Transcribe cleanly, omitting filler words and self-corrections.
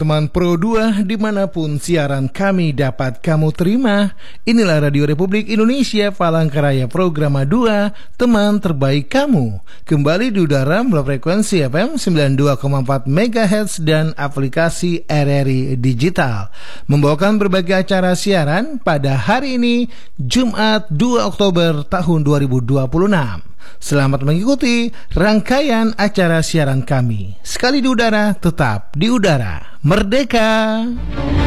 Teman Pro 2 dimanapun siaran kami dapat kamu terima. Inilah Radio Republik Indonesia Palangkaraya Programa 2, teman terbaik kamu. Kembali di udara melalui frekuensi FM 92,4 MHz dan aplikasi RRI Digital. Membawakan berbagai acara siaran pada hari ini Jumat 2 Oktober tahun 2026. Selamat mengikuti rangkaian acara siaran kami. Sekali di udara, tetap di udara. Merdeka!